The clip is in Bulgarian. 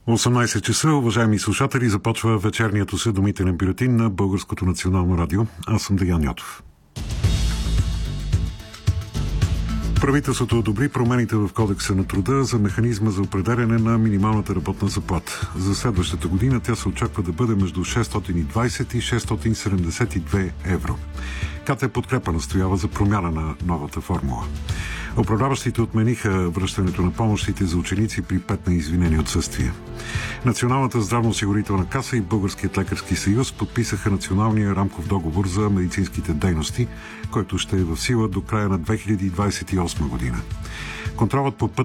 18 часа, уважаеми слушатели, започва вечерният осведомителен бюлетин на Българското национално радио. Аз съм Деян Йотов. Правителството одобри промените в Кодекса на труда за механизма за определяне на минималната работна заплата. За следващата година тя се очаква да бъде между 620 и 672 евро. КТ Подкрепа настоява за промяна на новата формула. Управляващите отмениха връщането на помощите за ученици при 5 неизвинени отсъствия. Националната здравноосигурителна каса и Българският лекарски съюз подписаха националния рамков договор за медицинските дейности, който ще е в сила до края на 2028 година. Контролът по пътя